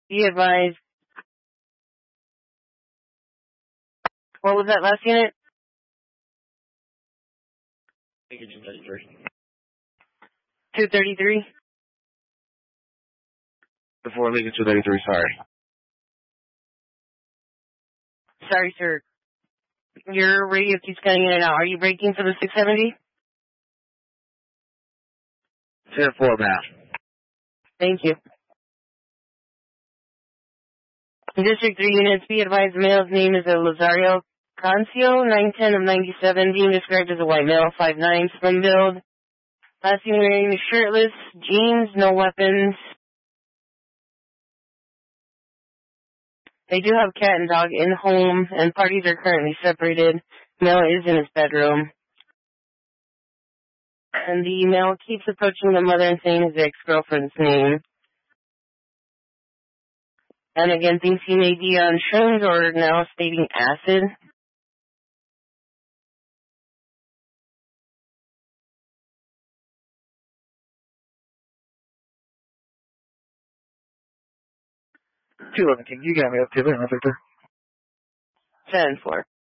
Be advised. What was that last unit? Lincoln 233. 233? Before Lincoln 233, sorry. Sorry, sir. Your radio keeps cutting in and out. Are you braking for the 670? 10-4, ma'am. Thank you. District 3 units, be advised, male's name is Lazario Cancio, 910 of 97, being described as a white male, 5'9", slim build. Last seen wearing shirtless, jeans, no weapons. They do have cat and dog in home, and parties are currently separated. Male is in his bedroom. And the male keeps approaching the mother and saying his ex-girlfriend's name. And again, thinks he may be on shrooms or now stating acid. King, you got me up to there, Victor. 10-4.